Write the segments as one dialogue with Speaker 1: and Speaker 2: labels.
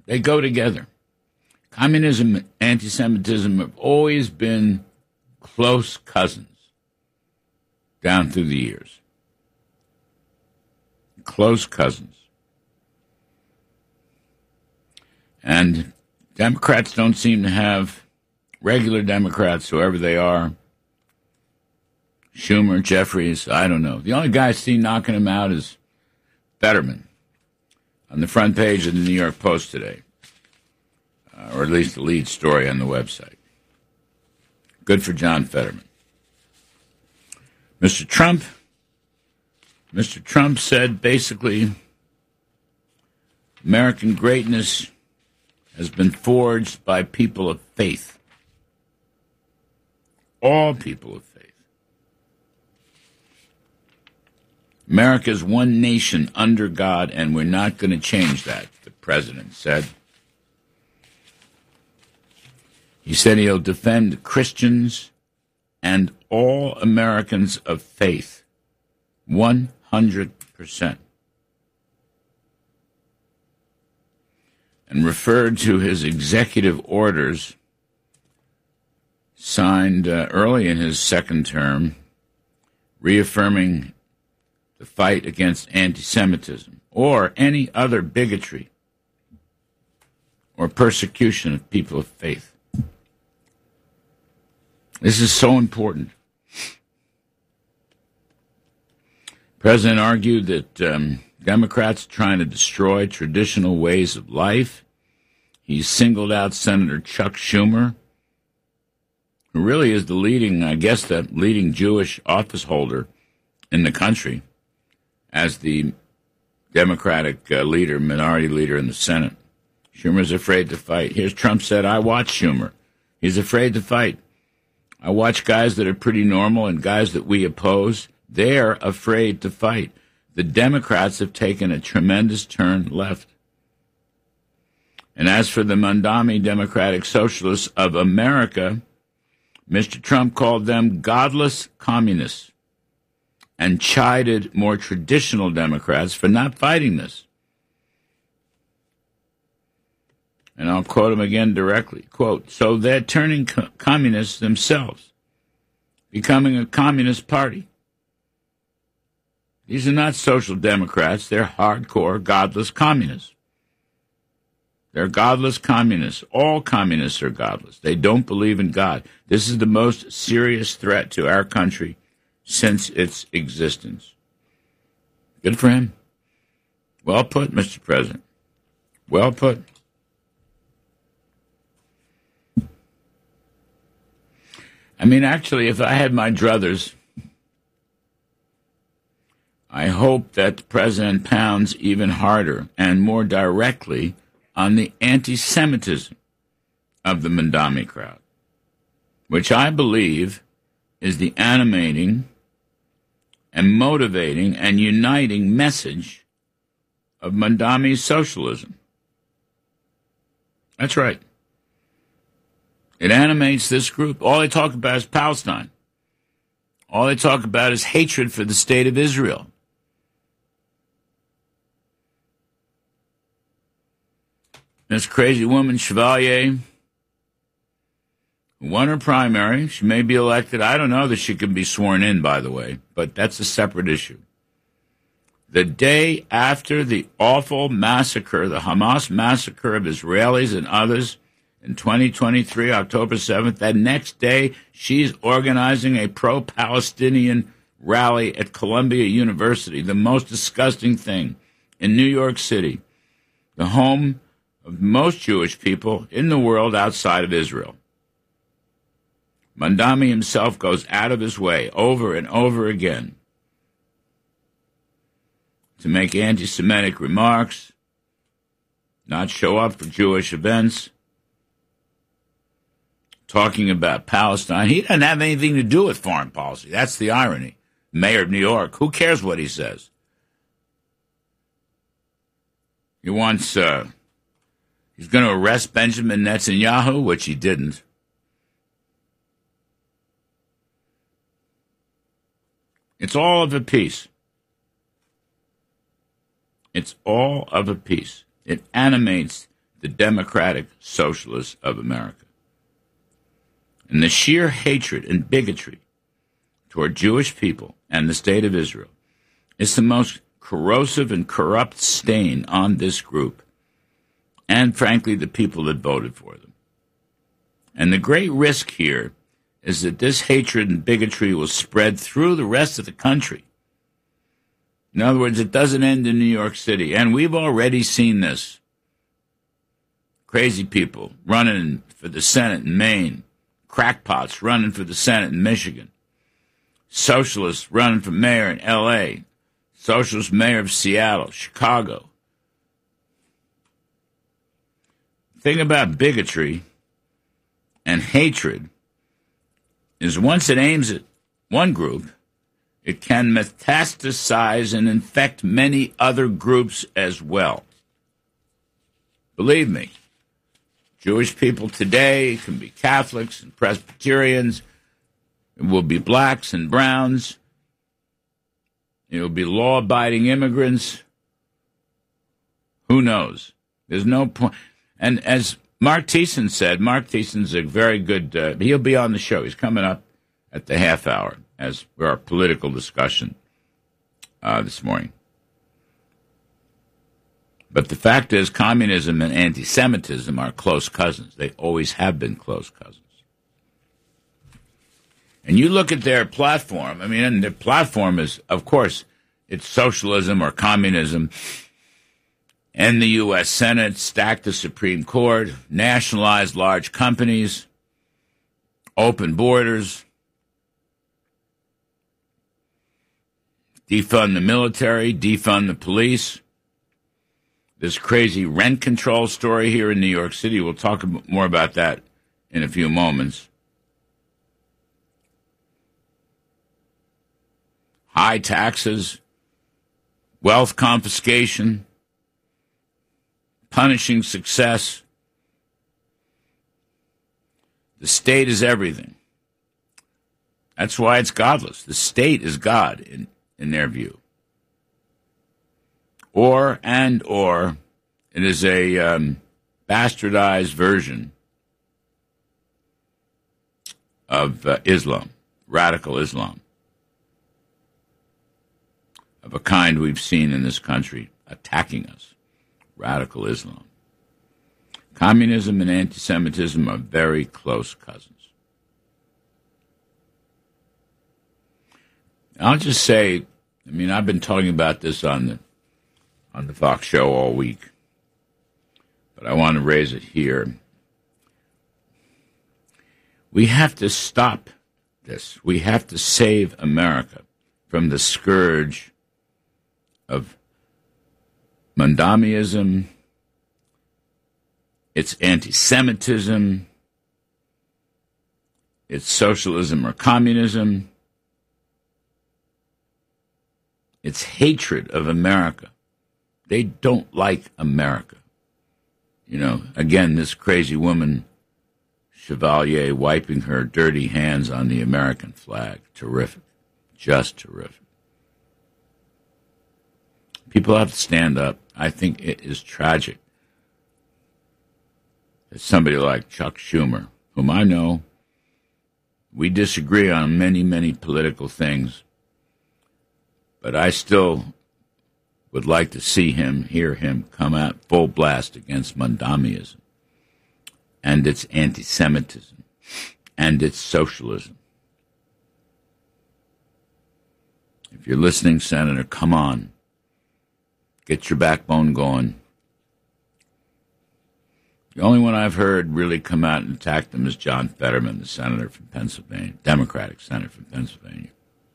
Speaker 1: They go together. Communism and anti-Semitism have always been close cousins down through the years. Close cousins. And Democrats don't seem to have, regular Democrats, whoever they are, Schumer, Jeffries, I don't know. The only guy I see knocking him out is Fetterman on the front page of the New York Post today, or at least the lead story on the website. Good for John Fetterman. Mr. Trump said basically American greatness has been forged by people of faith. All people of faith. America is one nation under God, and we're not going to change that, the president said. He said he'll defend Christians and all Americans of faith 100%. And referred to his executive orders signed early in his second term, reaffirming the fight against anti-Semitism or any other bigotry or persecution of people of faith. This is so important. The president argued that Democrats are trying to destroy traditional ways of life. He singled out Senator Chuck Schumer, who really is the leading Jewish office holder in the country, as the Democratic minority leader in the Senate. Schumer's afraid to fight. Here's Trump said, I watch Schumer. He's afraid to fight. I watch guys that are pretty normal and guys that we oppose. They're afraid to fight. The Democrats have taken a tremendous turn left. And as for the Mondami Democratic Socialists of America, Mr. Trump called them godless communists and chided more traditional Democrats for not fighting this. And I'll quote him again directly. Quote, so they're turning communists themselves, becoming a communist party. These are not social democrats. They're hardcore, godless communists. They're godless communists. All communists are godless. They don't believe in God. This is the most serious threat to our country since its existence. Good for him. Well put, Mr. President. Well put. I mean, actually, if I had my druthers, I hope that the president pounds even harder and more directly on the anti-Semitism of the Mondami crowd, which I believe is the animating and motivating and uniting message of Mondami's socialism. That's right. It animates this group. All they talk about is Palestine. All they talk about is hatred for the state of Israel. This crazy woman, Chevalier, won her primary. She may be elected. I don't know that she can be sworn in, by the way, but that's a separate issue. The day after the awful massacre, the Hamas massacre of Israelis and others in 2023, October 7th, that next day, she's organizing a pro-Palestinian rally at Columbia University, the most disgusting thing in New York City, the home of most Jewish people in the world outside of Israel. Mondami himself goes out of his way over and over again to make anti-Semitic remarks, not show up for Jewish events, talking about Palestine. He doesn't have anything to do with foreign policy. That's the irony. Mayor of New York, who cares what he says? He wants, he's going to arrest Benjamin Netanyahu, which he didn't. It's all of a piece. It's all of a piece. It animates the Democratic Socialists of America. And the sheer hatred and bigotry toward Jewish people and the state of Israel is the most corrosive and corrupt stain on this group and, frankly, the people that voted for them. And the great risk here is that this hatred and bigotry will spread through the rest of the country. In other words, it doesn't end in New York City. And we've already seen this. Crazy people running for the Senate in Maine. Crackpots running for the Senate in Michigan. Socialists running for mayor in L.A. Socialist mayor of Seattle, Chicago. The thing about bigotry and hatred is once it aims at one group, it can metastasize and infect many other groups as well. Believe me, Jewish people today can be Catholics and Presbyterians. It will be blacks and browns. It will be law-abiding immigrants. Who knows? There's no point. And as Mark Thiessen said, Mark Thiessen's a very good, he'll be on the show. He's coming up at the half hour as for our political discussion this morning. But the fact is, communism and anti-Semitism are close cousins. They always have been close cousins. And you look at their platform, and their platform is, of course, it's socialism or communism. End the U.S. Senate, stack the Supreme Court, nationalize large companies, open borders, defund the military, defund the police. This crazy rent control story here in New York City, we'll talk more about that in a few moments. High taxes, wealth confiscation, punishing success. The state is everything. That's why it's godless. The state is God in their view. Or it is a bastardized version of Islam, radical Islam, of a kind we've seen in this country attacking us, radical Islam. Communism and anti-Semitism are very close cousins. I'll just say, I've been talking about this on the Fox show all week, but I want to raise it here. We have to stop this. We have to save America from the scourge of Mondamiism, it's anti-Semitism, it's socialism or communism, it's hatred of America. They don't like America. Again, this crazy woman, Chevalier, wiping her dirty hands on the American flag. Terrific. Just terrific. People have to stand up. I think it is tragic that somebody like Chuck Schumer, whom I know, we disagree on many, many political things, but I still would like to hear him come out full blast against Mondamiism and its anti-Semitism and its socialism. If you're listening, Senator, come on. Get your backbone going. The only one I've heard really come out and attack them is John Fetterman, the senator from Pennsylvania, Democratic senator from Pennsylvania.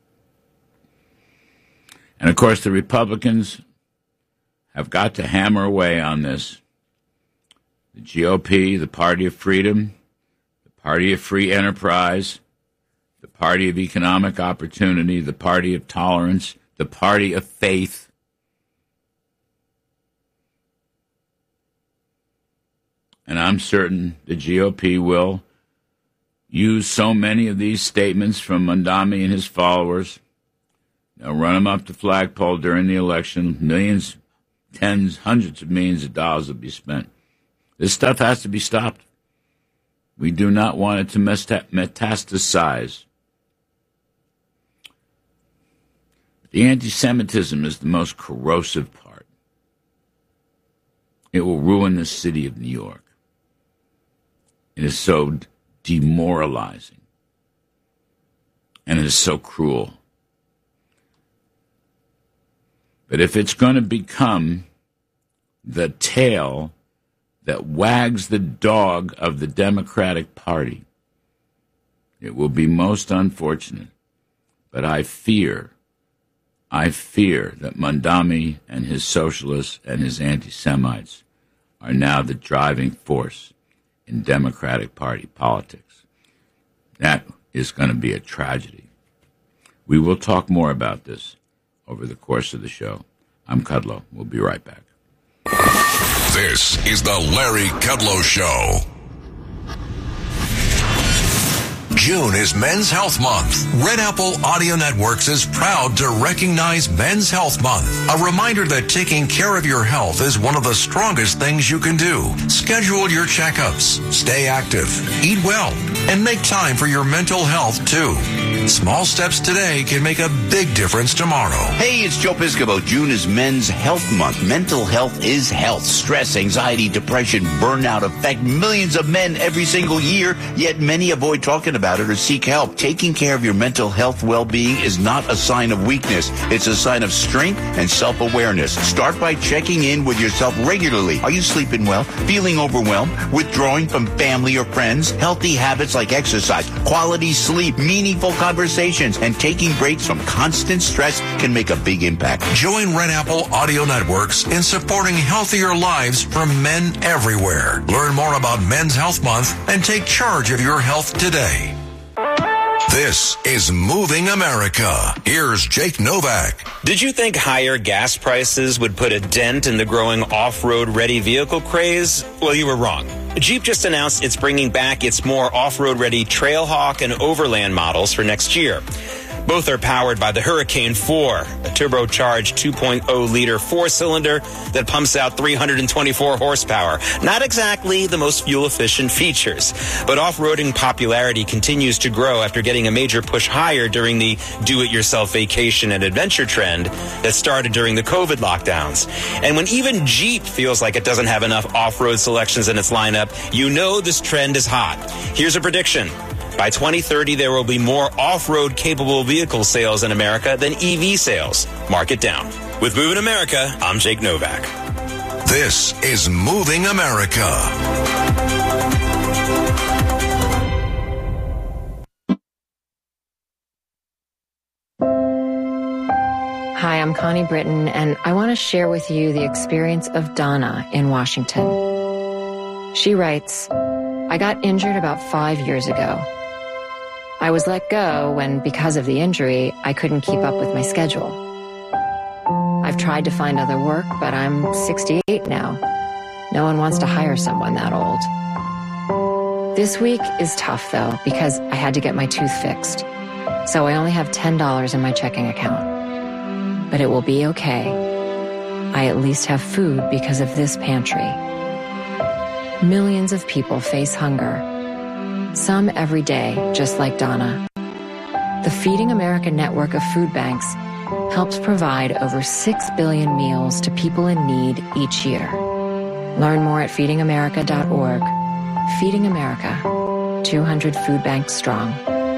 Speaker 1: And, of course, the Republicans have got to hammer away on this. The GOP, the Party of Freedom, the Party of Free Enterprise, the Party of Economic Opportunity, the Party of Tolerance, the Party of Faith. And I'm certain the GOP will use so many of these statements from Mondami and his followers. They'll run them up the flagpole during the election. Millions, tens, hundreds of millions of dollars will be spent This stuff has to be stopped. We do not want it to metastasize. The anti-Semitism is the most corrosive part. It will ruin the city of New York. It is so demoralizing. And it is so cruel. But if it's going to become the tail that wags the dog of the Democratic Party, it will be most unfortunate. But I fear that Mondami and his socialists and his anti-Semites are now the driving force in Democratic Party politics. That is going to be a tragedy. We will talk more about this over the course of the show. I'm Kudlow. We'll be right back.
Speaker 2: This is the Larry Kudlow Show. June is Men's Health Month. Red Apple Audio Networks is proud to recognize Men's Health Month. A reminder that taking care of your health is one of the strongest things you can do. Schedule your checkups, stay active, eat well, and make time for your mental health too. Small steps today can make a big difference tomorrow.
Speaker 3: Hey, it's Joe Piscopo. June is Men's Health Month. Mental health is health. Stress, anxiety, depression, burnout affect millions of men every single year, yet many avoid talking about it or seek help. Taking care of your mental health well-being is not a sign of weakness. It's a sign of strength and self-awareness. Start by checking in with yourself regularly. Are you sleeping well? Feeling overwhelmed? Withdrawing from family or friends? Healthy habits like exercise, quality sleep, meaningful conversations, and taking breaks from constant stress can make a big impact.
Speaker 2: Join Red Apple Audio Networks in supporting healthier lives from men everywhere. Learn more about Men's Health Month and take charge of your health today. This is Moving America. Here's Jake Novak.
Speaker 4: Did you think higher gas prices would put a dent in the growing off-road ready vehicle craze? Well, you were wrong. Jeep just announced it's bringing back its more off-road ready Trailhawk and Overland models for next year. Both are powered by the Hurricane 4, a turbocharged 2.0-liter four-cylinder that pumps out 324 horsepower. Not exactly the most fuel-efficient features, but off-roading popularity continues to grow after getting a major push higher during the do-it-yourself vacation and adventure trend that started during the COVID lockdowns. And when even Jeep feels like it doesn't have enough off-road selections in its lineup, you know this trend is hot. Here's a prediction. By 2030, there will be more off-road capable vehicle sales in America than EV sales. Mark it down. With Moving America, I'm Jake Novak.
Speaker 2: This is Moving America.
Speaker 5: Hi, I'm Connie Britton, and I want to share with you the experience of Donna in Washington. She writes, I got injured about 5 years ago. I was let go when, because of the injury, I couldn't keep up with my schedule. I've tried to find other work, but I'm 68 now. No one wants to hire someone that old. This week is tough, though, because I had to get my tooth fixed. So I only have $10 in my checking account. But it will be okay. I at least have food because of this pantry. Millions of people face hunger. Some every day, just like Donna. The Feeding America network of food banks helps provide over 6 billion meals to people in need each year. Learn more at feedingamerica.org. Feeding America, 200 food banks strong.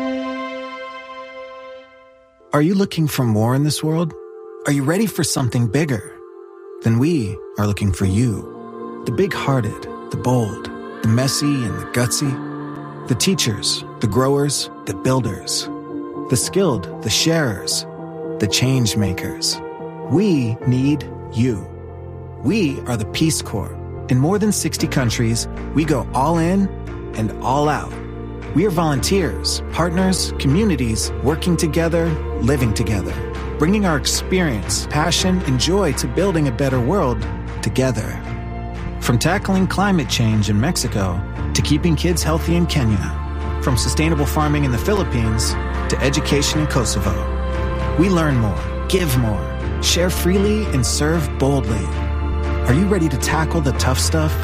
Speaker 6: Are you looking for more in this world? Are you ready for something bigger? Then we are looking for you. The big-hearted, the bold, the messy and the gutsy. The teachers, the growers, the builders, the skilled, the sharers, the change makers. We need you. We are the Peace Corps. In more than 60 countries, we go all in and all out. We are volunteers, partners, communities, working together, living together, bringing our experience, passion, and joy to building a better world together. From tackling climate change in Mexico to keeping kids healthy in Kenya, from sustainable farming in the Philippines to education in Kosovo. We learn more, give more, share freely, and serve boldly. Are you ready to tackle the tough stuff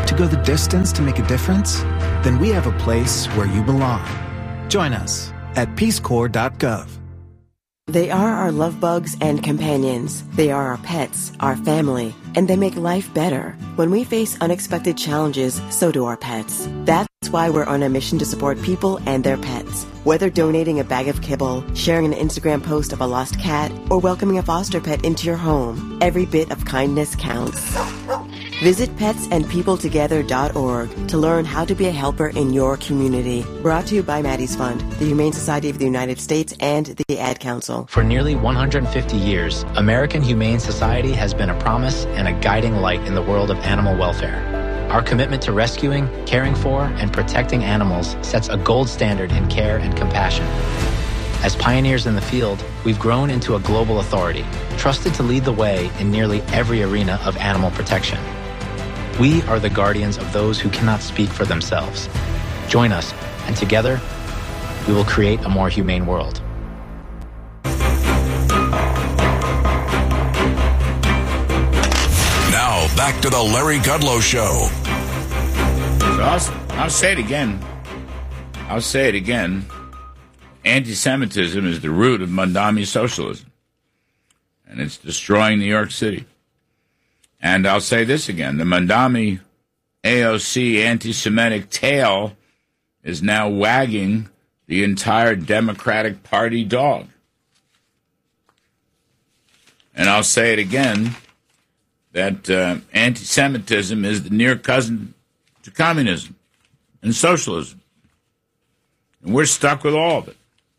Speaker 6: To go the distance to make a difference? Then we have a place where you belong. Join us at peacecorps.gov.
Speaker 7: They are our love bugs and companions. They are our pets, our family, and they make life better. When we face unexpected challenges, so do our pets. That's why we're on a mission to support people and their pets. Whether donating a bag of kibble, sharing an Instagram post of a lost cat, or welcoming a foster pet into your home, every bit of kindness counts. Visit petsandpeopletogether.org to learn how to be a helper in your community. Brought to you by Maddie's Fund, the Humane Society of the United States, and the Ad Council.
Speaker 8: For nearly 150 years, American Humane Society has been a promise and a guiding light in the world of animal welfare. Our commitment to rescuing, caring for, and protecting animals sets a gold standard in care and compassion. As pioneers in the field, we've grown into a global authority, trusted to lead the way in nearly every arena of animal protection. We are the guardians of those who cannot speak for themselves. Join us, and together, we will create a more humane world.
Speaker 2: Now, back to the Larry Kudlow Show.
Speaker 1: So I'll say it again. Anti-Semitism is the root of Mondami socialism, and it's destroying New York City. And I'll say this again. The Mondami AOC anti-Semitic tail is now wagging the entire Democratic Party dog. And I'll say it again, that anti-Semitism is the near cousin to communism and socialism. And we're stuck with all of it.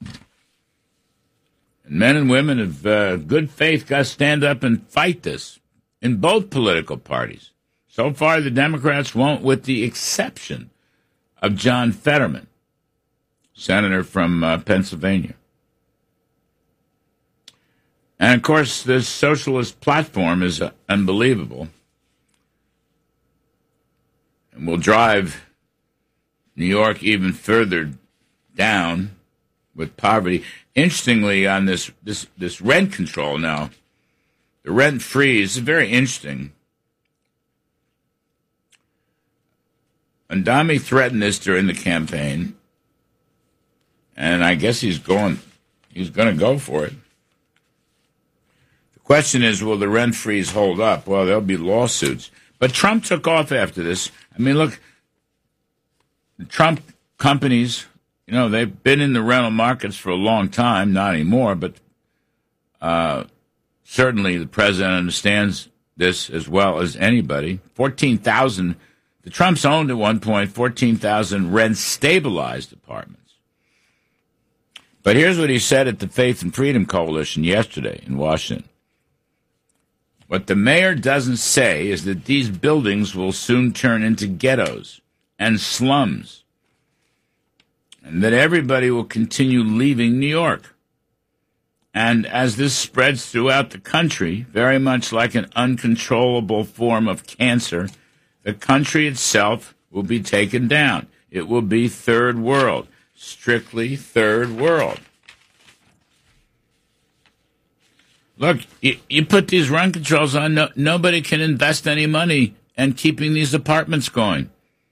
Speaker 1: And men and women of good faith got to stand up and fight this in both political parties. So far, the Democrats won't, with the exception of John Fetterman, senator from Pennsylvania. And, of course, this socialist platform is unbelievable and will drive New York even further down with poverty. Interestingly, on this rent control now, the rent freeze is very interesting. Mondami threatened this during the campaign, and I guess he's going to go for it. The question is, will the rent freeze hold up? Well, there'll be lawsuits. But Trump took off after this. I mean, look, the Trump companies, they've been in the rental markets for a long time, not anymore, but certainly the president understands this as well as anybody. 14,000, the Trumps owned at one point 14,000 rent-stabilized apartments. But here's what he said at the Faith and Freedom Coalition yesterday in Washington. What the mayor doesn't say is that these buildings will soon turn into ghettos and slums, and that everybody will continue leaving New York. And as this spreads throughout the country, very much like an uncontrollable form of cancer, the country itself will be taken down. It will be third world, strictly third world. Look, you put these rent controls on, nobody can invest any money in keeping these apartments going.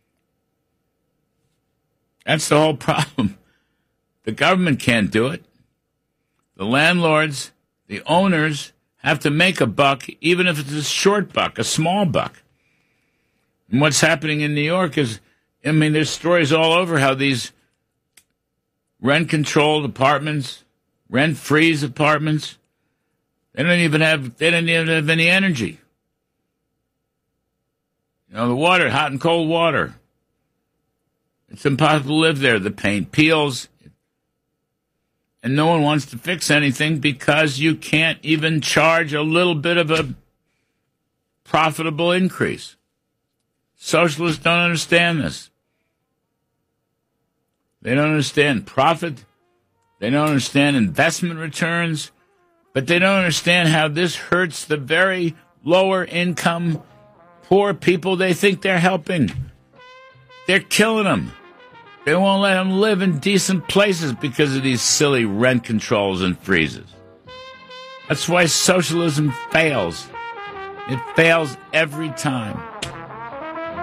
Speaker 1: That's the whole problem. The government can't do it. The landlords, the owners, have to make a buck, even if it's a short buck, a small buck. And what's happening in New York is, there's stories all over how these rent-controlled apartments, rent-freeze apartments, they don't even have any energy. The water, hot and cold water. It's impossible to live there. The paint peels. And no one wants to fix anything because you can't even charge a little bit of a profitable increase. Socialists don't understand this. They don't understand profit. They don't understand investment returns. But they don't understand how this hurts the very lower income, poor people they think they're helping. They're killing them. They won't let them live in decent places because of these silly rent controls and freezes. That's why socialism fails. It fails every time.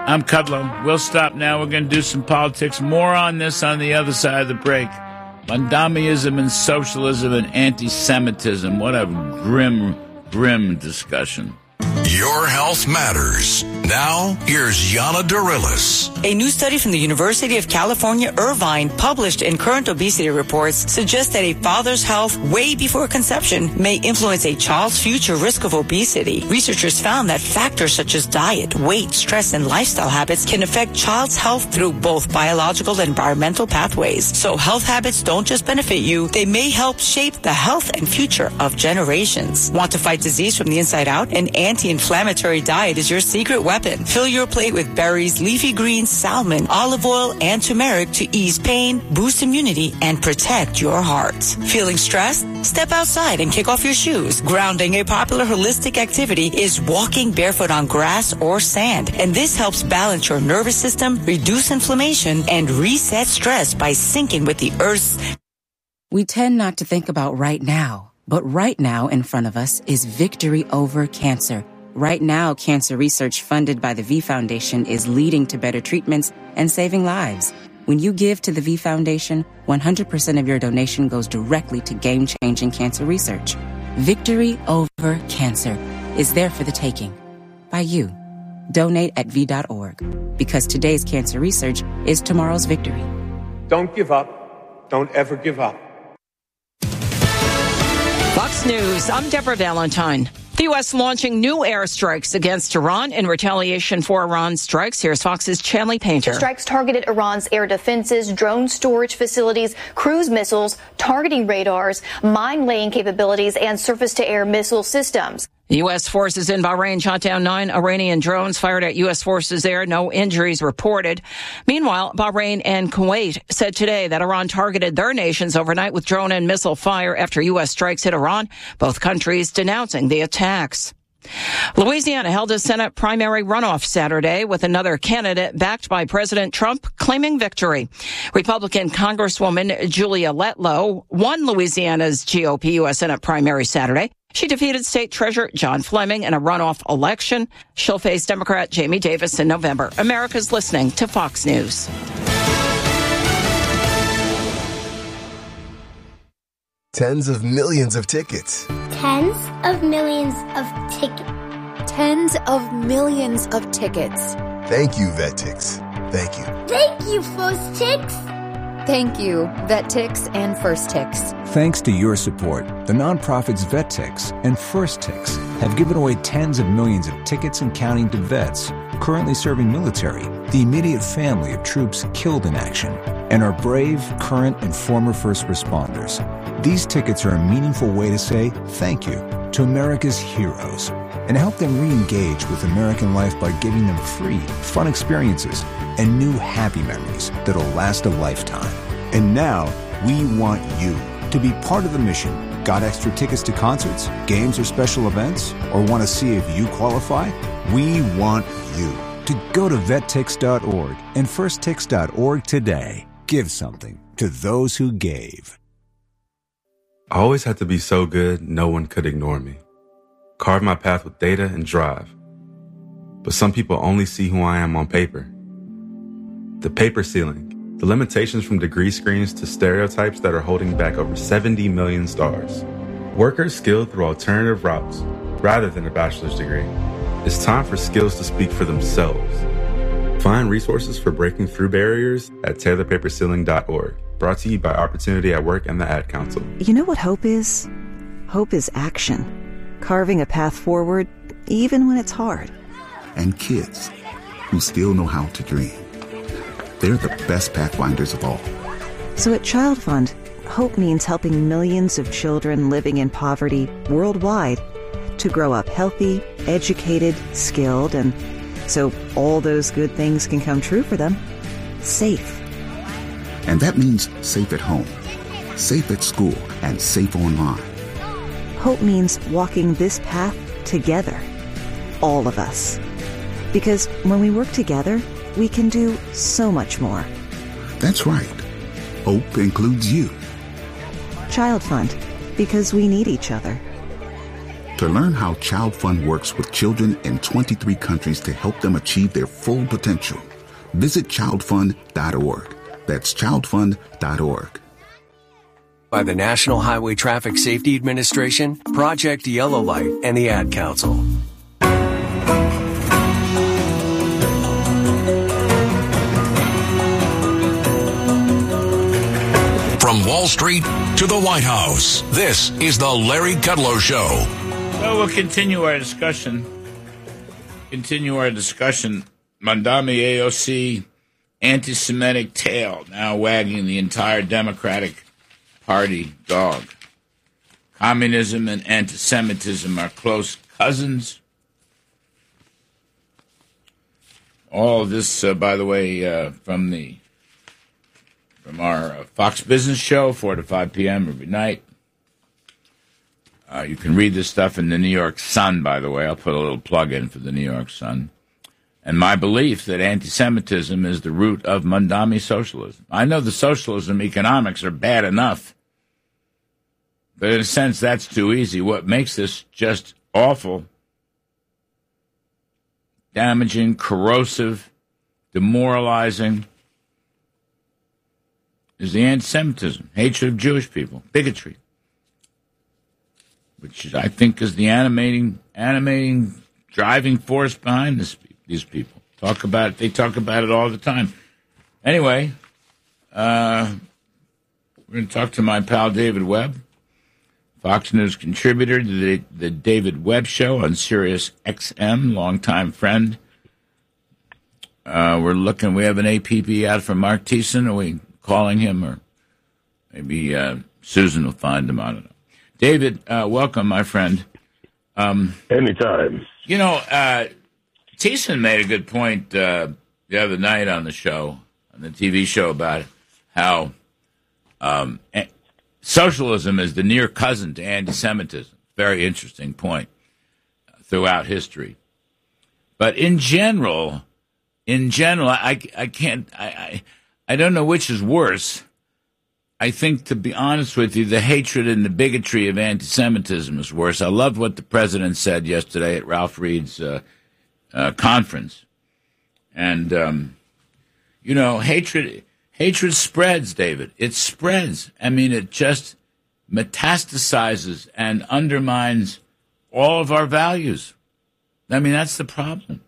Speaker 1: I'm Kudlow. We'll stop now. We're going to do some politics. More on this on the other side of the break. Mondamianism and socialism and anti-Semitism. What a grim discussion.
Speaker 2: Your health matters. Now, here's Yana Dorillis.
Speaker 9: A new study from the University of California, Irvine, published in Current Obesity Reports, suggests that a father's health way before conception may influence a child's future risk of obesity. Researchers found that factors such as diet, weight, stress, and lifestyle habits can affect child's health through both biological and environmental pathways. So health habits don't just benefit you, they may help shape the health and future of generations. Want to fight disease from the inside out? An anti-inflammatory diet is your secret weapon. Fill your plate with berries, leafy greens, salmon, olive oil, and turmeric to ease pain, boost immunity, and protect your heart. Feeling stressed? Step outside and kick off your shoes. Grounding, a popular holistic activity, is walking barefoot on grass or sand. And this helps balance your nervous system, reduce inflammation, and reset stress by syncing with the earth's.
Speaker 10: We tend not to think about right now, but right now in front of us is victory over cancer. Right now, cancer research funded by the V Foundation is leading to better treatments and saving lives. When you give to the V Foundation, 100% of your donation goes directly to game-changing cancer research. Victory over cancer is there for the taking. By you. Donate at V.org. Because today's cancer research is tomorrow's victory.
Speaker 11: Don't give up. Don't ever give up.
Speaker 12: Fox News, I'm Deborah Valentine. The U.S. launching new airstrikes against Iran in retaliation for Iran's strikes. Here's Fox's Chanley Painter.
Speaker 13: The strikes targeted Iran's air defenses, drone storage facilities, cruise missiles, targeting radars, mine-laying capabilities, and surface-to-air missile systems.
Speaker 12: The U.S. forces in Bahrain shot down 9 Iranian drones fired at U.S. forces there. No injuries reported. Meanwhile, Bahrain and Kuwait said today that Iran targeted their nations overnight with drone and missile fire after U.S. strikes hit Iran, both countries denouncing the attacks. Louisiana held a Senate primary runoff Saturday with another candidate backed by President Trump claiming victory. Republican Congresswoman Julia Letlow won Louisiana's GOP U.S. Senate primary Saturday. She defeated State Treasurer John Fleming in a runoff election. She'll face Democrat Jamie Davis in November. America's listening to Fox News.
Speaker 14: Tens of millions of tickets.
Speaker 15: Tens of millions of tickets. Tens of millions of tickets.
Speaker 14: Thank you, VetTix. Thank you.
Speaker 15: Thank you, FirstTix.
Speaker 16: Thank you, VetTix and FirstTix.
Speaker 17: Thanks to your support, the nonprofits VetTix and FirstTix have given away tens of millions of tickets and counting to vets currently serving military, the immediate family of troops killed in action, and our brave, current, and former first responders. These tickets are a meaningful way to say thank you to America's heroes and help them re-engage with American life by giving them free, fun experiences and new happy memories that'll last a lifetime. And now, we want you to be part of the mission. Got extra tickets to concerts, games, or special events? Or want to see if you qualify? We want you to go to vettix.org and firsttix.org today. Give something to those who gave.
Speaker 18: I always had to be so good, no one could ignore me. Carve my path with data and drive. But some people only see who I am on paper. The paper ceiling, the limitations from degree screens to stereotypes that are holding back over 70 million stars. Workers skilled through alternative routes rather than a bachelor's degree. It's time for skills to speak for themselves. Find resources for breaking through barriers at tailorpaperceiling.org. Brought to you by Opportunity at Work and the Ad Council.
Speaker 19: You know what hope is? Hope is action. Carving a path forward, even when it's hard.
Speaker 20: And kids who still know how to dream. They're the best pathfinders of all.
Speaker 19: So at Child Fund, hope means helping millions of children living in poverty worldwide to grow up healthy, educated, skilled, and so all those good things can come true for them. Safe.
Speaker 20: And that means safe at home, safe at school, and safe online.
Speaker 19: Hope means walking this path together. All of us. Because when we work together, we can do so much more.
Speaker 20: That's right. Hope includes you.
Speaker 19: Child Fund. Because we need each other.
Speaker 20: To learn how Child Fund works with children in 23 countries to help them achieve their full potential, visit childfund.org. That's childfund.org.
Speaker 21: By the National Highway Traffic Safety Administration, Project Yellow Light, and the Ad Council.
Speaker 2: From Wall Street to the White House, this is the Larry Kudlow Show.
Speaker 1: So we'll continue our discussion. Mamdani AOC, anti-Semitic tail now wagging the entire Democratic Party dog. Communism and anti-Semitism are close cousins. All of this, by the way, from our Fox Business Show, 4 to 5 p.m. every night. You can read this stuff in the New York Sun, by the way. I'll put a little plug in for the New York Sun. And my belief that anti-Semitism is the root of Mamdani socialism. I know the socialism economics are bad enough, but in a sense, that's too easy. What makes this just awful, damaging, corrosive, demoralizing, is the anti-Semitism, hatred of Jewish people, bigotry, which I think is the animating, driving force behind these people. They talk about it all the time. Anyway, we're going to talk to my pal David Webb, Fox News contributor to the David Webb Show on Sirius XM, longtime friend. We have an APB out from Mark Thiessen. Are we calling him, or maybe Susan will find him? I don't know. David, welcome, my friend.
Speaker 22: Anytime.
Speaker 1: You know, Thiessen made a good point the other night on the show, on the TV show, about how socialism is the near cousin to anti-Semitism. Very interesting point throughout history. But in general, I don't know which is worse. I think, to be honest with you, the hatred and the bigotry of anti-Semitism is worse. I loved what the president said yesterday at Ralph Reed's conference. And, hatred spreads, David. It spreads. I mean, it just metastasizes and undermines all of our values. I mean, that's the problem.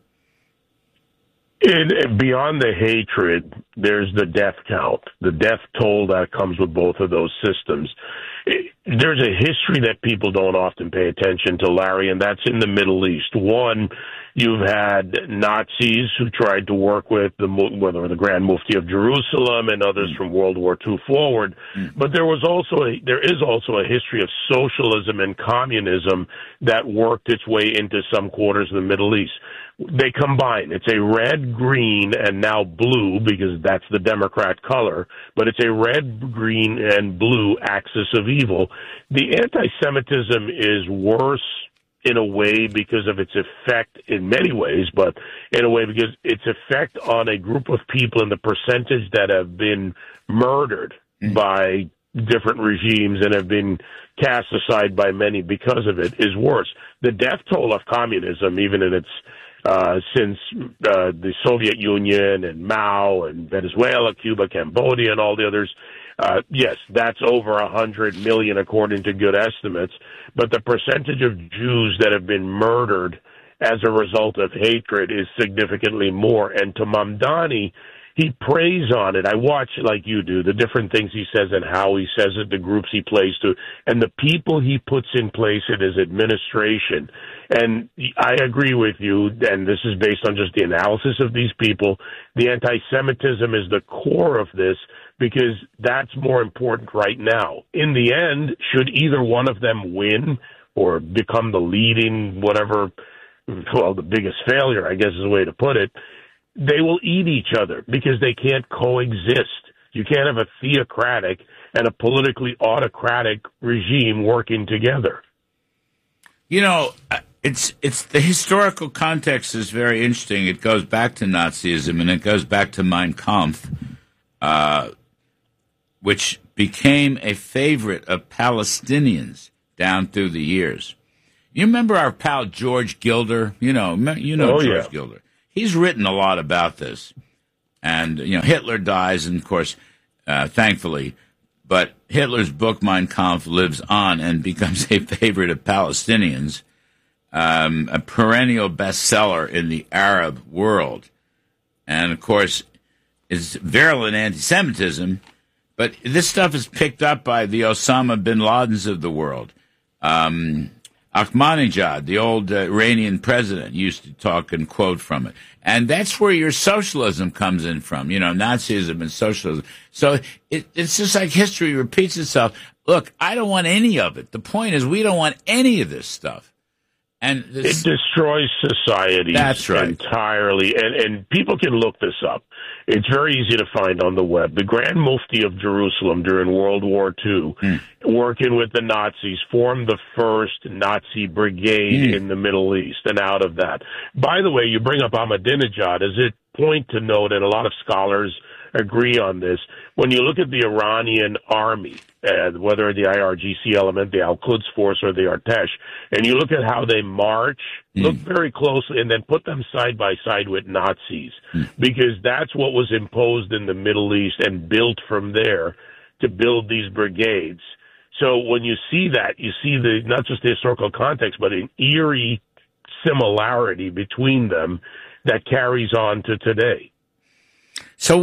Speaker 22: Beyond the hatred, there's the death count, the death toll that comes with both of those systems. There's a history that people don't often pay attention to, Larry, and that's in the Middle East. One, you've had Nazis who tried to work with the Grand Mufti of Jerusalem and others from World War II forward. But there is also a history of socialism and communism that worked its way into some quarters of the Middle East. They combine. It's a red, green, and now blue, because that's the Democrat color, but it's a red, green, and blue axis of evil. The anti-Semitism is worse in a way because of its effect in many ways, but in a way because its effect on a group of people and the percentage that have been murdered by different regimes and have been cast aside by many because of it is worse. The death toll of communism, even in its since the Soviet Union and Mao and Venezuela, Cuba, Cambodia, and all the others, yes, that's over 100 million according to good estimates. But the percentage of Jews that have been murdered as a result of hatred is significantly more. And to Mamdani, he preys on it. I watch, like you do, the different things he says and how he says it, the groups he plays to, and the people he puts in place in his administration. And I agree with you, and this is based on just the analysis of these people. The anti-Semitism is the core of this because that's more important right now. In the end, should either one of them win or become the leading whatever, well, the biggest failure, I guess is the way to put it, they will eat each other because they can't coexist. You can't have a theocratic and a politically autocratic regime working together.
Speaker 1: You know, it's the historical context is very interesting. It goes back to Nazism and it goes back to Mein Kampf, which became a favorite of Palestinians down through the years. You remember our pal George Gilder? You know George Gilder. He's written a lot about this. And, Hitler dies, and, of course, thankfully, but Hitler's book, Mein Kampf, lives on and becomes a favorite of Palestinians, a perennial bestseller in the Arab world. And, of course, it's virulent anti-Semitism, but this stuff is picked up by the Osama bin Ladens of the world. Ahmadinejad, the old Iranian president, used to talk and quote from it. And that's where your socialism comes in from, Nazism and socialism. So it's just like history repeats itself. Look, I don't want any of it. The point is we don't want any of this stuff. And
Speaker 22: it destroys society.
Speaker 1: That's right.
Speaker 22: Entirely. And people can look this up. It's very easy to find on the web. The Grand Mufti of Jerusalem during World War II, working with the Nazis, formed the first Nazi brigade in the Middle East. And out of that, by the way, you bring up Ahmadinejad as a point to note, and a lot of scholars agree on this. When you look at the Iranian army, whether the IRGC element, the Al-Quds force, or the Artesh, and you look at how they march, look very closely, and then put them side by side with Nazis, because that's what was imposed in the Middle East and built from there to build these brigades. So when you see that, you see not just the historical context, but an eerie similarity between them that carries on to today.
Speaker 1: So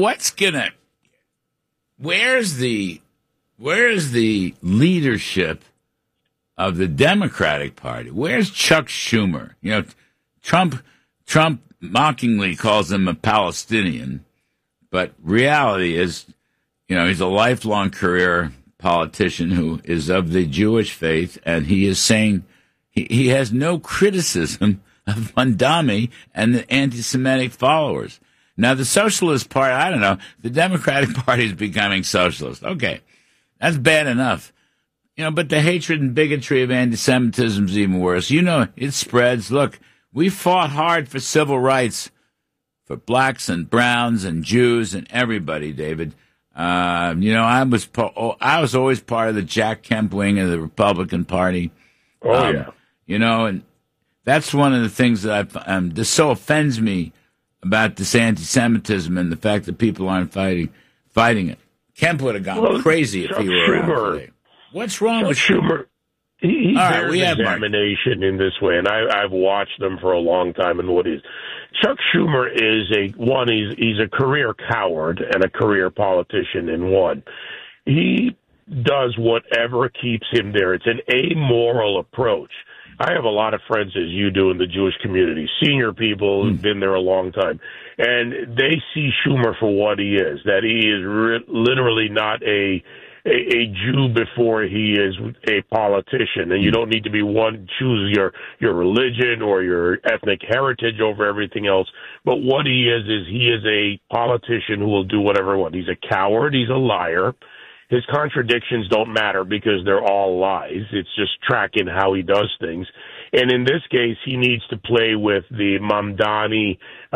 Speaker 1: where's the leadership of the Democratic Party? Where's Chuck Schumer? Trump mockingly calls him a Palestinian, but reality is, he's a lifelong career politician who is of the Jewish faith, and he is saying he has no criticism of Mandami and the anti-Semitic followers. Now, the Socialist Party, I don't know, the Democratic Party is becoming socialist. Okay, that's bad enough. But the hatred and bigotry of anti-Semitism is even worse. It spreads. Look, we fought hard for civil rights for blacks and browns and Jews and everybody, David. I was always part of the Jack Kemp wing of the Republican Party. And that's one of the things that this so offends me about this anti-Semitism and the fact that people aren't fighting it. Kemp would have gone crazy if he were around today. What's wrong with Schumer?
Speaker 22: He bears examination in this way, and I've watched them for a long time. And Chuck Schumer is he's a career coward and a career politician in one. He does whatever keeps him there. It's an amoral approach. I have a lot of friends, as you do, in the Jewish community, senior people who've been there a long time, and they see Schumer for what he is, that he is literally not a Jew before he is a politician, and you don't need to be choose your religion or your ethnic heritage over everything else. But what he is a politician who will do whatever he wants. He's a coward. He's a liar. His contradictions don't matter because they're all lies. It's just tracking how he does things. And in this case, he needs to play with the Mamdani,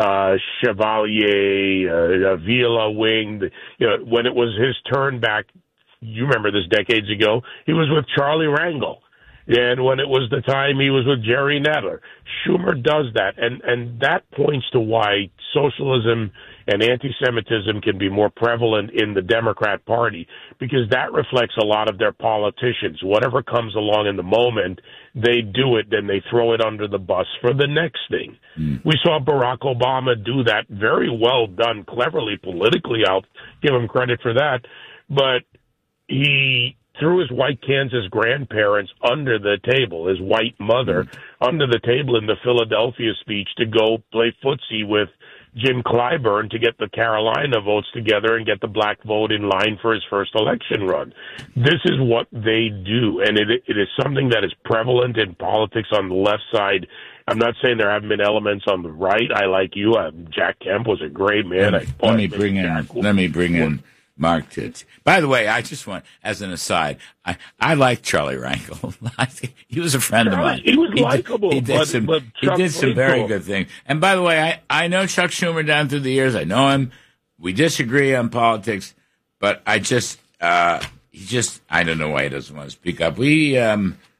Speaker 22: Chevalier, Vila wing. When it was his turn back, you remember this decades ago, he was with Charlie Rangel. And when it was the time he was with Jerry Nadler. Schumer does that. And that points to why socialism and anti-Semitism can be more prevalent in the Democrat Party, because that reflects a lot of their politicians. Whatever comes along in the moment, they do it, then they throw it under the bus for the next thing. We saw Barack Obama do that. Very well done, cleverly, politically. I'll give him credit for that. But he threw his white Kansas grandparents under the table, his white mother, under the table in the Philadelphia speech to go play footsie with Jim Clyburn to get the Carolina votes together and get the black vote in line for his first election run. This is what they do, and it is something that is prevalent in politics on the left side. I'm not saying there haven't been elements on the right. I like you. Jack Kemp was a great man.
Speaker 1: Let me bring in Mark Titz. By the way, I just want, as an aside, I like Charlie Rangel. He was a friend of mine.
Speaker 22: He was likable.
Speaker 1: He did some very good things. And by the way, I know Chuck Schumer down through the years. I know him. We disagree on politics, but I don't know why he doesn't want to speak up.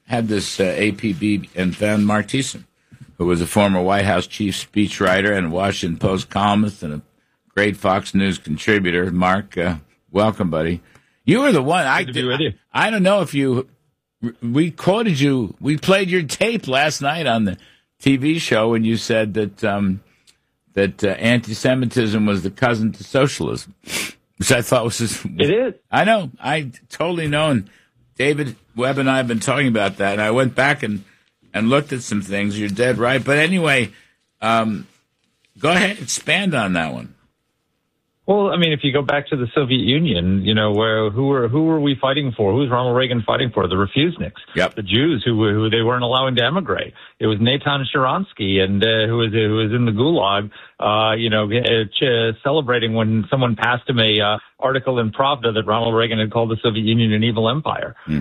Speaker 1: had this APB and found Mark Thiessen, who was a former White House chief speechwriter and Washington Post columnist and a great Fox News contributor. Mark, welcome, buddy. You were the one. I don't know if we quoted you. We played your tape last night on the TV show when you said that anti-Semitism was the cousin to socialism, which I thought was
Speaker 3: it is.
Speaker 1: I know. I totally know. And David Webb and I have been talking about that. And I went back and looked at some things. You're dead right. But anyway, go ahead, expand on that one.
Speaker 3: Well, I mean, if you go back to the Soviet Union, who were we fighting for? Who was Ronald Reagan fighting for? The refuseniks,
Speaker 1: the
Speaker 3: Jews who they weren't allowing to emigrate. It was Natan Sharansky, and who was in the Gulag, celebrating when someone passed him a article in Pravda that Ronald Reagan had called the Soviet Union an evil empire. The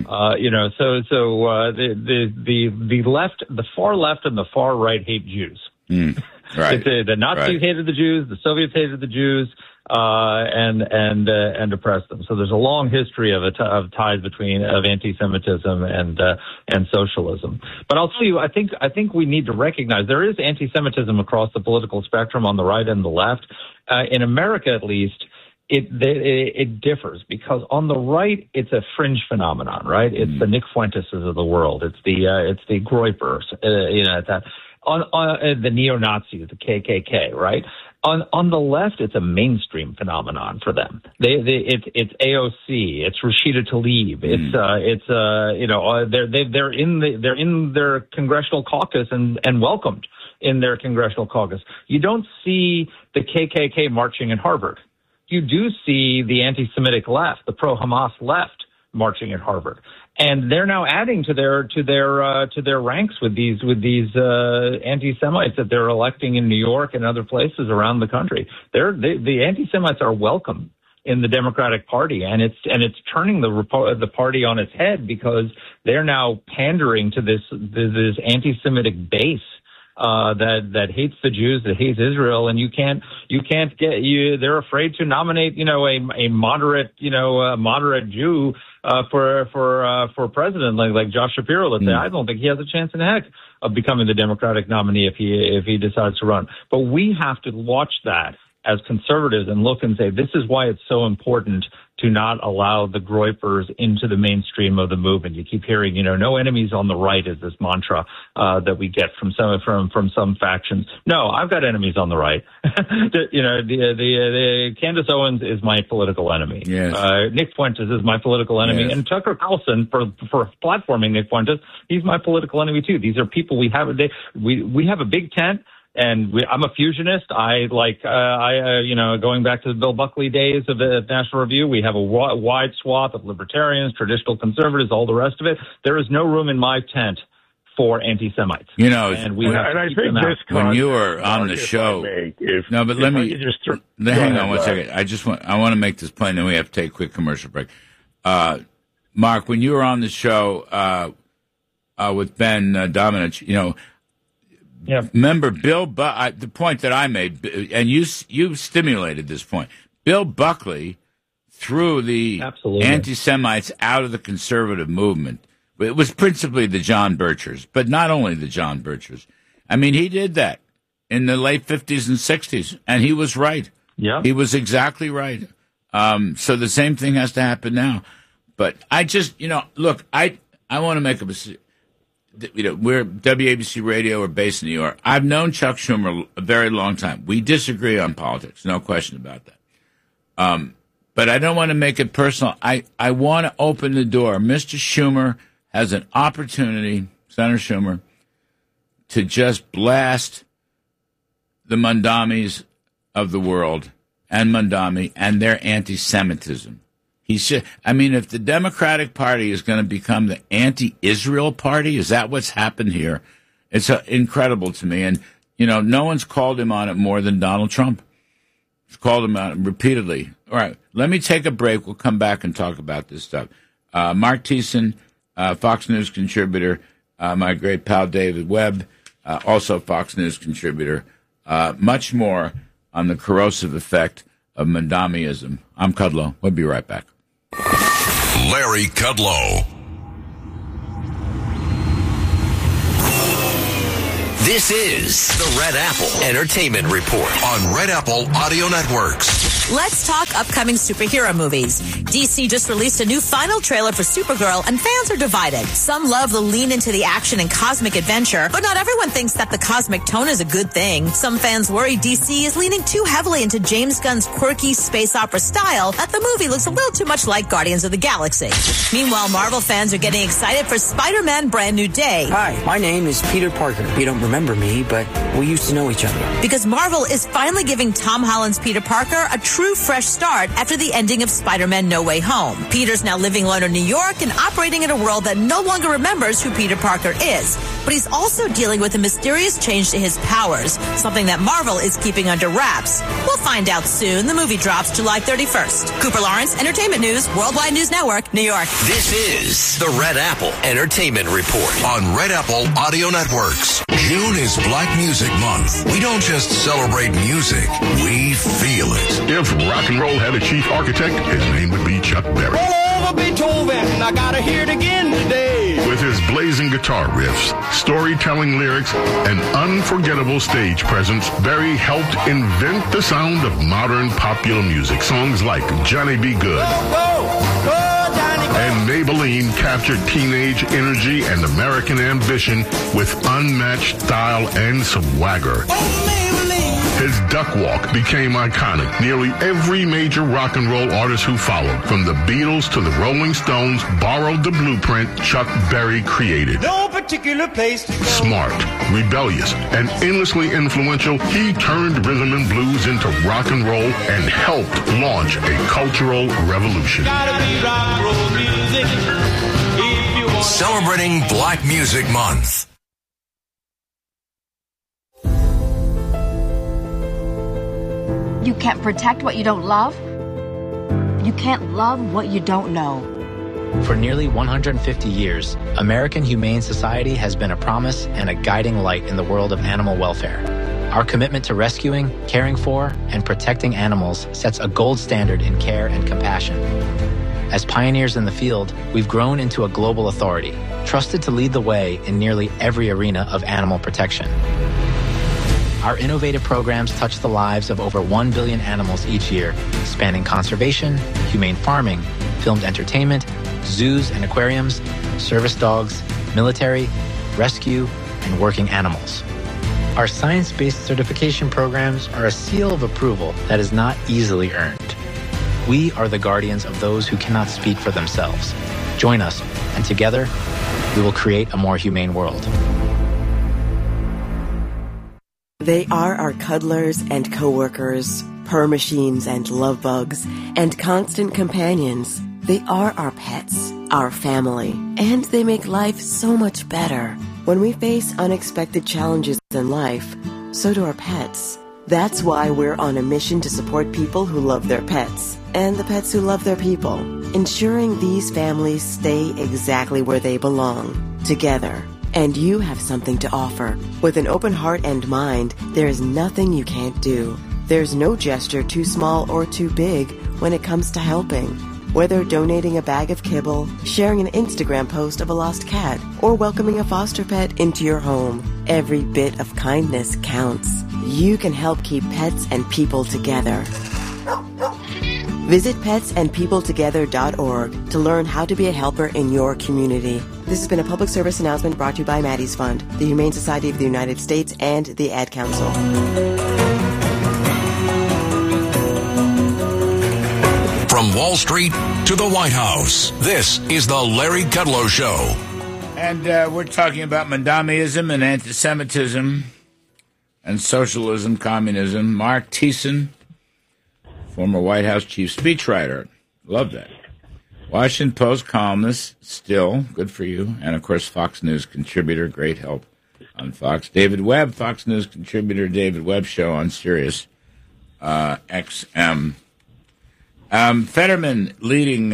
Speaker 3: left, the far left, and the far right hate Jews.
Speaker 1: Right.
Speaker 3: The Nazis hated the Jews, the Soviets hated the Jews, and oppressed them. So there's a long history of ties between anti-Semitism and socialism. But I'll tell you, I think we need to recognize there is anti-Semitism across the political spectrum on the right and the left. In America, at least, it differs because on the right it's a fringe phenomenon, right? It's the Nick Fuenteses of the world. It's the Groypers, on the neo-Nazis, the KKK, right? On the left, it's a mainstream phenomenon for them. It's AOC, it's Rashida Tlaib, they're in their congressional caucus and welcomed in their congressional caucus. You don't see the KKK marching in Harvard. You do see the anti-Semitic left, the pro-Hamas left, marching at Harvard, and they're now adding to their ranks with these anti-Semites that they're electing in New York and other places around the country. The anti-Semites are welcome in the Democratic Party, and it's turning the party on its head because they're now pandering to this anti-Semitic base. That hates the Jews, that hates Israel, and they're afraid to nominate, a moderate Jew, for president, like Josh Shapiro, let's say. I don't think he has a chance in heck of becoming the Democratic nominee if he decides to run. But we have to watch that as conservatives and look and say, this is why it's so important to not allow the Groypers into the mainstream of the movement. You keep hearing, no enemies on the right is this mantra that we get from some factions. No, I've got enemies on the right. Candace Owens is my political enemy.
Speaker 1: Yes.
Speaker 3: Nick Fuentes is my political enemy,
Speaker 1: yes.
Speaker 3: And Tucker Carlson for platforming Nick Fuentes, he's my political enemy too. These are people we have a big tent. And I'm a fusionist. Going back to the Bill Buckley days of the National Review, we have a wide swath of libertarians, traditional conservatives, all the rest of it. There is no room in my tent for anti-Semites.
Speaker 1: And
Speaker 22: I think this
Speaker 1: when you were on the show. Hang on one second. I want to make this plain, then we have to take a quick commercial break. Mark, when you were on the show with Ben Domenech,
Speaker 3: yeah.
Speaker 1: Remember the point that I made, and you stimulated this point. Bill Buckley threw the anti-Semites out of the conservative movement. It was principally the John Birchers, but not only the John Birchers. I mean, he did that in the late 50s and 60s, and he was right.
Speaker 3: Yeah.
Speaker 1: He was exactly right. So the same thing has to happen now. But I just, look, I want to make a we're WABC Radio. We're based in New York. I've known Chuck Schumer a very long time. We disagree on politics, no question about that. But I don't want to make it personal. I want to open the door. Mr. Schumer has an opportunity, Senator Schumer, to just blast the Mandamis of the world and Mandami and their anti-Semitism. If the Democratic Party is going to become the anti-Israel party, is that what's happened here? It's incredible to me. And, no one's called him on it more than Donald Trump. He's called him on it repeatedly. All right, let me take a break. We'll come back and talk about this stuff. Mark Thiessen, Fox News contributor, my great pal David Webb, also Fox News contributor. Much more on the corrosive effect of Mandamiism. I'm Kudlow. We'll be right back.
Speaker 2: Larry Kudlow. This is the Red Apple Entertainment Report on Red Apple Audio Networks.
Speaker 4: Let's talk upcoming superhero movies. DC just released a new final trailer for Supergirl, and fans are divided. Some love the lean into the action and cosmic adventure, but not everyone thinks that the cosmic tone is a good thing. Some fans worry DC is leaning too heavily into James Gunn's quirky space opera style that the movie looks a little too much like Guardians of the Galaxy. Meanwhile, Marvel fans are getting excited for Spider-Man Brand New Day.
Speaker 5: Hi, my name is Peter Parker. You don't remember me, but we used to know each other.
Speaker 4: Because Marvel is finally giving Tom Holland's Peter Parker a true fresh start after the ending of Spider-Man No Way Home. Peter's now living alone in New York and operating in a world that no longer remembers who Peter Parker is. But he's also dealing with a mysterious change to his powers, something that Marvel is keeping under wraps. We'll find out soon. The movie drops July 31st. Cooper Lawrence, Entertainment News, Worldwide News Network, New York.
Speaker 2: This is the Red Apple Entertainment Report on Red Apple Audio Networks. June is Black Music Month. We don't just celebrate music, we feel it.
Speaker 23: If rock and roll had a chief architect, his name would be Chuck Berry.
Speaker 24: Roll over Beethoven, I gotta hear it again today.
Speaker 23: With his blazing guitar riffs, storytelling lyrics, and unforgettable stage presence, Berry helped invent the sound of modern popular music. Songs like Johnny B. Good and Maybelline captured teenage energy and American ambition with unmatched style and swagger. His duck walk became iconic. Nearly every major rock and roll artist who followed, from the Beatles to the Rolling Stones, borrowed the blueprint Chuck Berry created.
Speaker 24: No particular place to go.
Speaker 23: Smart, rebellious, and endlessly influential, he turned rhythm and blues into rock and roll and helped launch a cultural revolution.
Speaker 24: Gotta be rock and roll music if you want.
Speaker 2: Celebrating Black Music Month.
Speaker 25: You can't protect what you don't love. You can't love what you don't know.
Speaker 8: For nearly 150 years, American Humane Society has been a promise and a guiding light in the world of animal welfare. Our commitment to rescuing, caring for, and protecting animals sets a gold standard in care and compassion. As pioneers in the field, we've grown into a global authority, trusted to lead the way in nearly every arena of animal protection. Our innovative programs touch the lives of over 1 billion animals each year, spanning conservation, humane farming, filmed entertainment, zoos and aquariums, service dogs, military, rescue, and working animals. Our science-based certification programs are a seal of approval that is not easily earned. We are the guardians of those who cannot speak for themselves. Join us, and together, we will create a more humane world.
Speaker 7: They are our cuddlers and coworkers, purr machines and love bugs, and constant companions. They are our pets, our family, and they make life so much better. When we face unexpected challenges in life, so do our pets. That's why we're on a mission to support people who love their pets, and the pets who love their people, ensuring these families stay exactly where they belong, together. And you have something to offer. With an open heart and mind, there is nothing you can't do. There's no gesture too small or too big when it comes to helping. Whether donating a bag of kibble, sharing an Instagram post of a lost cat, or welcoming a foster pet into your home, every bit of kindness counts. You can help keep pets and people together. Visit petsandpeopletogether.org to learn how to be a helper in your community. This has been a public service announcement brought to you by Maddie's Fund, the Humane Society of the United States, and the Ad Council.
Speaker 2: From Wall Street to the White House, this is the Larry Kudlow Show.
Speaker 1: And we're talking about Madamiism and anti-Semitism and socialism, communism. Mark Thiessen, former White House chief speechwriter. Love that. Washington Post columnist, still, good for you. And, of course, Fox News contributor, great help on Fox. David Webb, Fox News contributor, David Webb Show on Sirius XM. Fetterman leading,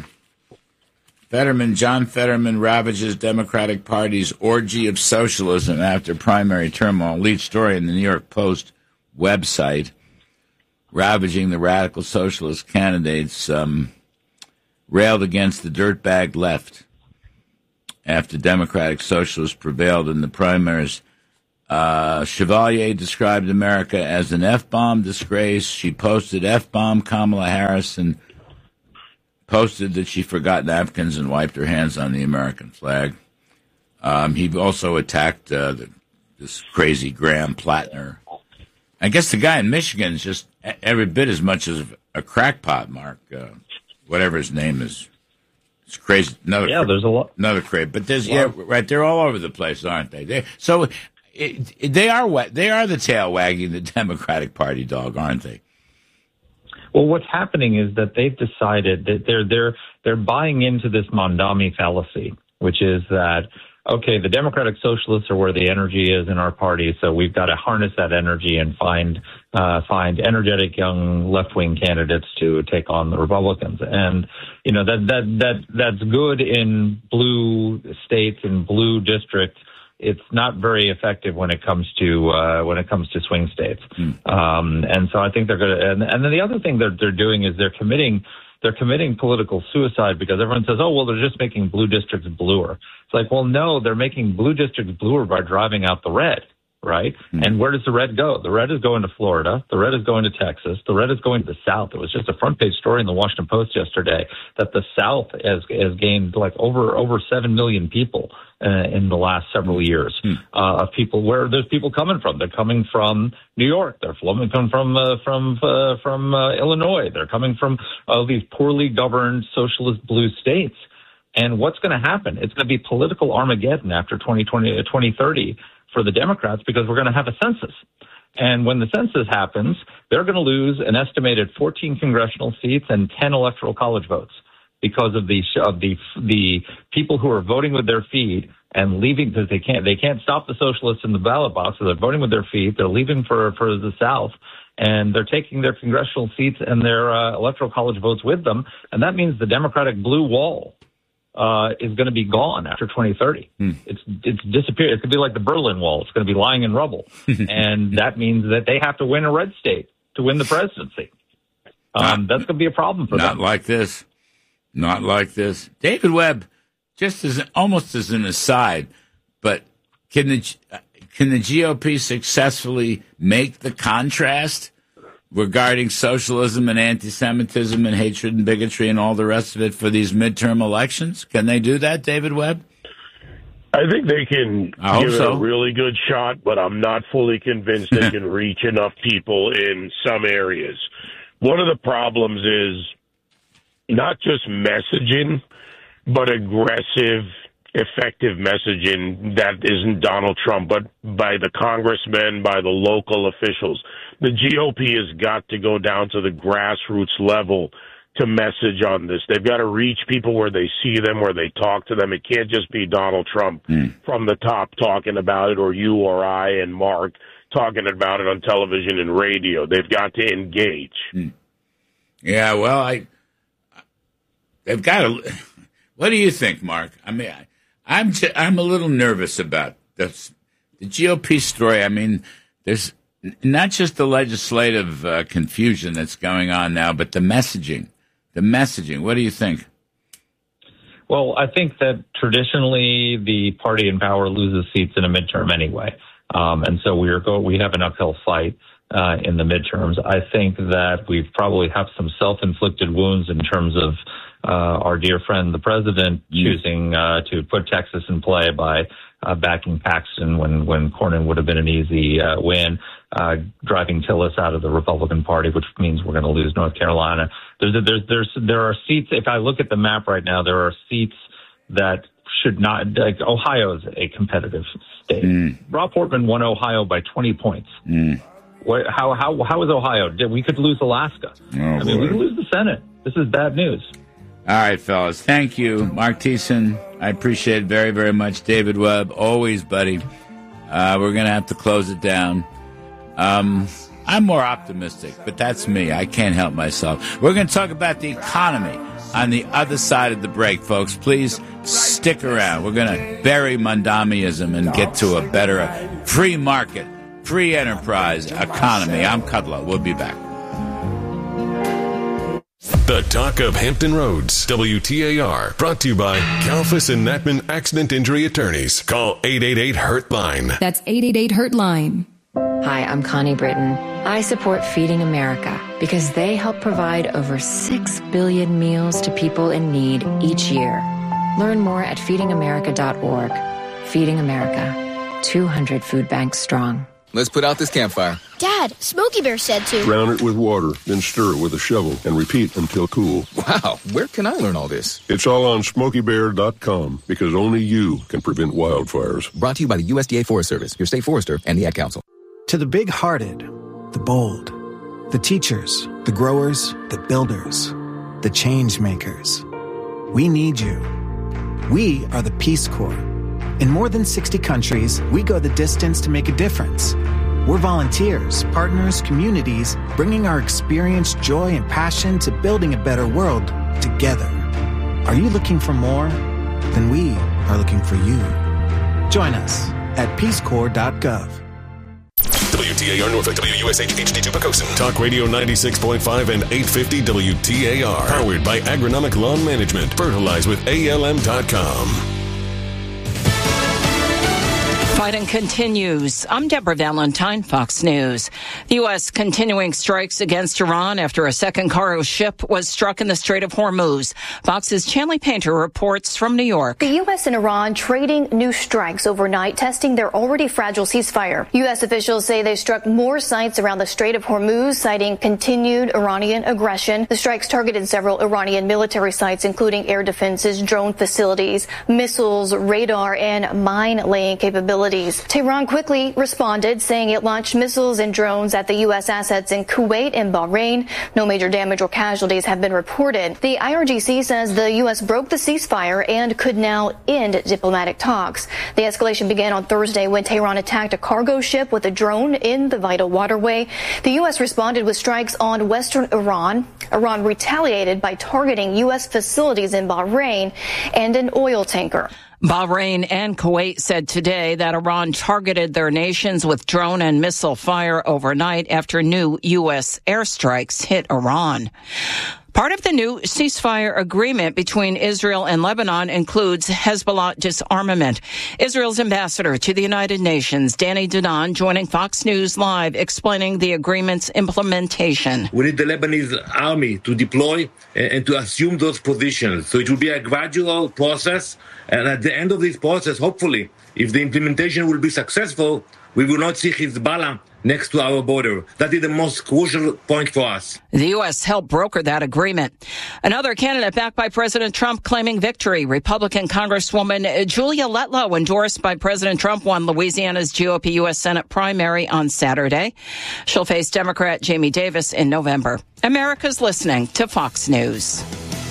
Speaker 1: John Fetterman ravages Democratic Party's orgy of socialism after primary turmoil. Lead story in the New York Post website. Ravaging the radical socialist candidates, railed against the dirtbag left after Democratic Socialists prevailed in the primaries. Chevalier described America as an F-bomb disgrace. She posted F-bomb Kamala Harris and posted that she forgot napkins and wiped her hands on the American flag. He also attacked this crazy Graham Plattner. I guess the guy in Michigan is just every bit as much as a crackpot, Mark. Whatever his name is. It's crazy.
Speaker 3: There's a lot.
Speaker 1: Another crazy. But there's, right, they're all over the place, aren't they? They are the tail wagging the Democratic Party dog, aren't they?
Speaker 3: Well, what's happening is that they've decided that they're buying into this Mondami fallacy, which is that, okay, the Democratic Socialists are where the energy is in our party, so we've got to harness that energy and find energetic young left-wing candidates to take on the Republicans. And that's good in blue states and blue districts. It's not very effective when it comes to swing states. And so I think they're going to. And then the other thing that they're doing is they're committing political suicide, because everyone says, oh, well, they're just making blue districts bluer. It's like, well, no, they're making blue districts bluer by driving out the red, right? And where does the red go? The red is going to Florida. The red is going to Texas. The red is going to the South. It was just a front page story in the Washington Post yesterday that the South has gained like over 7 million people in the last several years of people. Where there's people coming from? They're coming from New York. They're coming from Illinois. They're coming from these poorly governed socialist blue states. And what's going to happen? It's going to be political Armageddon after 2030 for the Democrats, because we're going to have a census. And when the census happens, they're going to lose an estimated 14 congressional seats and 10 electoral college votes, because of the people who are voting with their feet and leaving, because they can't stop the socialists in the ballot box, so they're voting with their feet. They're leaving for the South, and they're taking their congressional seats and their electoral college votes with them. And that means the Democratic blue wall is going to be gone after 2030. It's disappeared. It could be like the Berlin Wall. It's going to be lying in rubble. And that means that they have to win a red state to win the presidency. That's going to be a problem for them.
Speaker 1: Not like this. David Webb, just almost as an aside, but can the GOP successfully make the contrast regarding socialism and anti-Semitism and hatred and bigotry and all the rest of it for these midterm elections? Can they do that, David Webb?
Speaker 22: I think they can give it a really good shot, but I'm not fully convinced they can reach enough people in some areas. One of the problems is not just messaging, but aggressive, effective messaging that isn't Donald Trump, but by the congressmen, by the local officials. The GOP has got to go down to the grassroots level to message on this. They've got to reach people where they see them, where they talk to them. It can't just be Donald Trump from the top talking about it, or you or I and Mark talking about it on television and radio. They've got to engage.
Speaker 1: Yeah, well, they've got to. What do you think, Mark? I mean, I'm a little nervous about this. The GOP story. I mean, there's not just the legislative confusion that's going on now, but the messaging. The messaging. What do you think?
Speaker 3: Well, I think that traditionally the party in power loses seats in a midterm anyway, and so we have an uphill fight in the midterms. I think that we probably have some self-inflicted wounds in terms of our dear friend, the president, choosing to put Texas in play by backing Paxton when Cornyn would have been an easy win, driving Tillis out of the Republican Party, which means we're going to lose North Carolina. There are seats. If I look at the map right now, there are seats that should not. Like Ohio is a competitive state. Rob Portman won Ohio by 20 points. How is Ohio? We could lose Alaska. I mean, we could lose the Senate. This is bad news.
Speaker 1: All right, fellas. Thank you, Mark Thiessen. I appreciate it very, very much. David Webb, always, buddy. We're going to have to close it down. I'm more optimistic, but that's me. I can't help myself. We're going to talk about the economy on the other side of the break, folks. Please stick around. We're going to bury Mondamiism and get to a better free market, free enterprise economy. I'm Kudlow. We'll be back.
Speaker 6: The Talk of Hampton Roads, WTAR, brought to you by Kalfas and Natman Accident Injury Attorneys. Call 888-HURT-LINE.
Speaker 9: That's 888-HURT-LINE.
Speaker 10: Hi, I'm Connie Britton. I support Feeding America because they help provide over 6 billion meals to people in need each year. Learn more at feedingamerica.org. Feeding America, 200 food banks strong.
Speaker 11: Let's put out this campfire.
Speaker 15: Dad, Smokey Bear said to.
Speaker 13: Drown it with water, then stir it with a shovel, and repeat until cool.
Speaker 11: Wow, where can I learn all this?
Speaker 13: It's all on SmokeyBear.com, because only you can prevent wildfires.
Speaker 11: Brought to you by the USDA Forest Service, your state forester, and the Ad Council.
Speaker 26: To the big-hearted, the bold, the teachers, the growers, the builders, the change makers. We need you. We are the Peace Corps. In more than 60 countries, we go the distance to make a difference. We're volunteers, partners, communities, bringing our experience, joy, and passion to building a better world together. Are you looking for more? Then we are looking for you. Join us at peacecorps.gov.
Speaker 6: WTAR Norfolk, WUSH HD2 Pocosin. Talk Radio 96.5 and 850 WTAR. Powered by Agronomic Lawn Management. Fertilize with ALM.com.
Speaker 12: Fighting continues. I'm Deborah Valentine, Fox News. The U.S. continuing strikes against Iran after a second cargo ship was struck in the Strait of Hormuz. Fox's Chanley Painter reports from New York.
Speaker 27: The U.S. and Iran trading new strikes overnight, testing their already fragile ceasefire. U.S. officials say they struck more sites around the Strait of Hormuz, citing continued Iranian aggression. The strikes targeted several Iranian military sites, including air defenses, drone facilities, missiles, radar, and mine-laying capabilities. Tehran quickly responded, saying it launched missiles and drones at the U.S. assets in Kuwait and Bahrain. No major damage or casualties have been reported. The IRGC says the U.S. broke the ceasefire and could now end diplomatic talks. The escalation began on Thursday when Tehran attacked a cargo ship with a drone in the vital waterway. The U.S. responded with strikes on western Iran. Iran retaliated by targeting U.S. facilities in Bahrain and an oil tanker.
Speaker 12: Bahrain and Kuwait said today that Iran targeted their nations with drone and missile fire overnight after new U.S. airstrikes hit Iran. Part of the new ceasefire agreement between Israel and Lebanon includes Hezbollah disarmament. Israel's ambassador to the United Nations, Danny Danon, joining Fox News Live, explaining the agreement's implementation.
Speaker 28: We need the Lebanese army to deploy and to assume those positions. So it will be a gradual process. And at the end of this process, hopefully, if the implementation will be successful, we will not see Hezbollah next to our border. That is the most crucial point for us.
Speaker 12: The U.S. helped broker that agreement. Another candidate backed by President Trump claiming victory. Republican Congresswoman Julia Letlow, endorsed by President Trump, won Louisiana's GOP U.S. Senate primary on Saturday. She'll face Democrat Jamie Davis in November. America's listening to Fox News.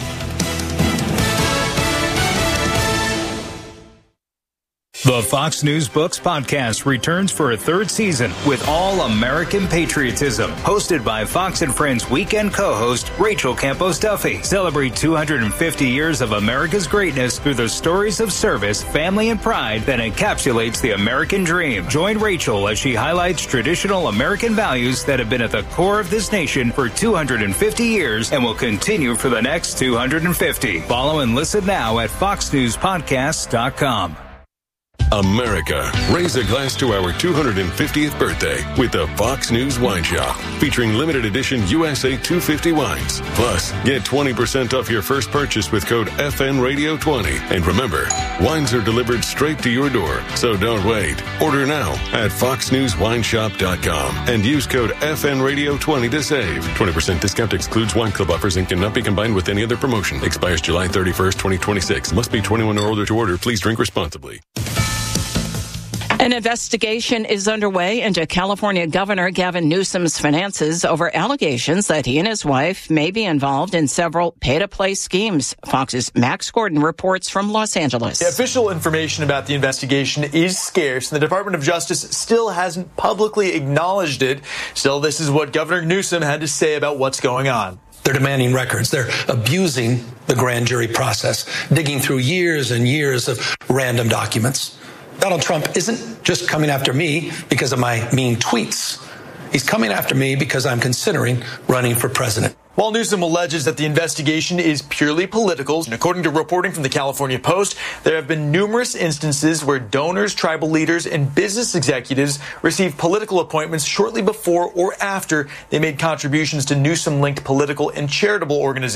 Speaker 29: The Fox News Books podcast returns for a third season with all American patriotism. Hosted by Fox and Friends weekend co-host Rachel Campos Duffy. Celebrate 250 years of America's greatness through the stories of service, family, and pride that encapsulates the American dream. Join Rachel as she highlights traditional American values that have been at the core of this nation for 250 years and will continue for the next 250. Follow and listen now at foxnewspodcasts.com.
Speaker 6: America, raise a glass to our 250th birthday with the Fox News Wine Shop, featuring limited edition USA 250 wines. Plus, get 20% off your first purchase with code FNRadio20. And remember, wines are delivered straight to your door, so don't wait. Order now at foxnewswineshop.com and use code FNRadio20 to save. 20% discount excludes wine club offers and cannot be combined with any other promotion. Expires July 31st, 2026. Must be 21 or older to order. Please drink responsibly.
Speaker 12: An investigation is underway into California Governor Gavin Newsom's finances over allegations that he and his wife may be involved in several pay-to-play schemes. Fox's Max Gordon reports from Los Angeles.
Speaker 30: The official information about the investigation is scarce, and the Department of Justice still hasn't publicly acknowledged it. Still, this is what Governor Newsom had to say about what's going on.
Speaker 31: They're demanding records. They're abusing the grand jury process, digging through years and years of random documents. Donald Trump isn't just coming after me because of my mean tweets. He's coming after me because I'm considering running for president.
Speaker 30: While Newsom alleges that the investigation is purely political, and according to reporting from the California Post, there have been numerous instances where donors, tribal leaders, and business executives received political appointments shortly before or after they made contributions to Newsom-linked political and charitable organizations.